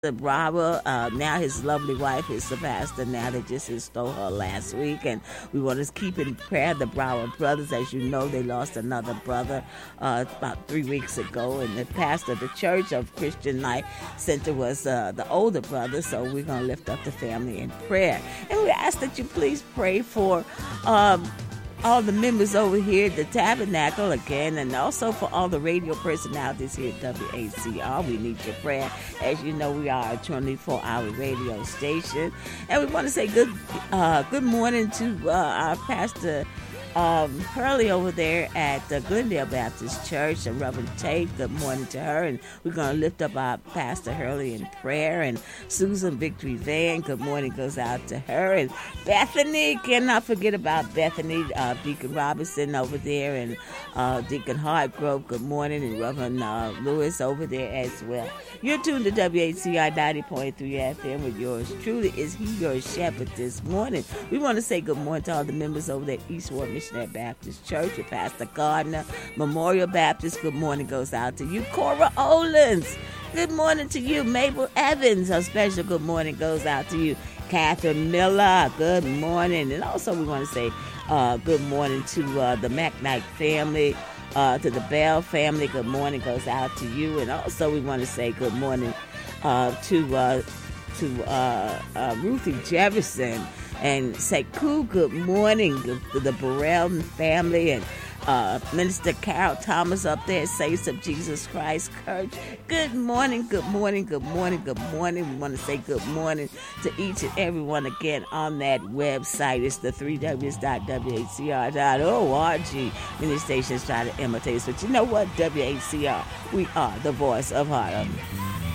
Robert, now his lovely wife is the pastor. Now they just installed her last week, and we want to keep in prayer the Brower brothers. As you know, they lost another brother about 3 weeks ago, and the pastor of the Church of Christian Life Center was the older brother. So we're going to lift up the family in prayer, and we ask that you please pray for all the members over here at the Tabernacle again, and also for all the radio personalities here at WACR. We need your prayer. As you know, we are a 24-hour radio station, and we want to say good morning to our pastor Pearlie over there at the Glendale Baptist Church, and Reverend Tate. Good morning to her, and we're going to lift up our Pastor Hurley in prayer. And Susan Victory Van, good morning goes out to her. And Bethany, cannot forget about Bethany, Deacon Robinson over there, and Deacon Hartgrove, good morning, and Reverend Lewis over there as well. You're tuned to WHCR 90.3 FM with yours truly. Is he your shepherd this morning? We want to say good morning to all the members over there at Eastward Missionary Baptist Church, and Pastor Gardner, Memorial Baptist, good morning goes out to you. Cora Olens, good morning to you. Mabel Evans, a special good morning goes out to you. Catherine Miller, good morning. And also we want to say good morning to the McKnight family, to the Bell family, good morning goes out to you. And also we want to say good morning to Ruthie Jefferson, and say good morning to the Burrell family, and Minister Carol Thomas up there at Saints of Jesus Christ Church. Good morning, good morning, good morning, good morning. We want to say good morning to each and everyone again on that website. It's the 3Ws.WHCR.org. Many stations try to imitate us, but you know what? WHCR, we are the voice of Harlem.